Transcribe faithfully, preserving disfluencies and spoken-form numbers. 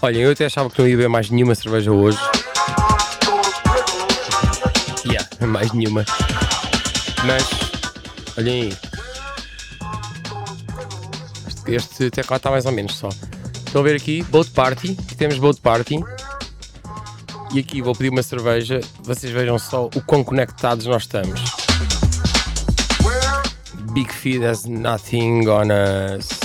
Olhem, eu até achava que não ia beber mais nenhuma cerveja hoje. Yeah, mais nenhuma. Mas, olhem aí. Este, este teclado está mais ou menos só. Estão a ver aqui, Boat Party. Aqui temos Boat Party. E aqui vou pedir uma cerveja. Vocês vejam só o quão conectados nós estamos. Big Feed has nothing on us.